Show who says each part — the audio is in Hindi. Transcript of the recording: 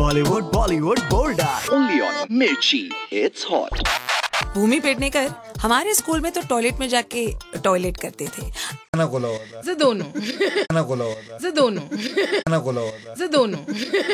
Speaker 1: Bollywood, Bollywood, Bolda.
Speaker 2: Only on Mirchi. It's hot.
Speaker 3: भूमि पेडनेकर हमारे स्कूल में तो टॉयलेट में जाके टॉयलेट करते थे।
Speaker 4: दोनों
Speaker 3: दोनों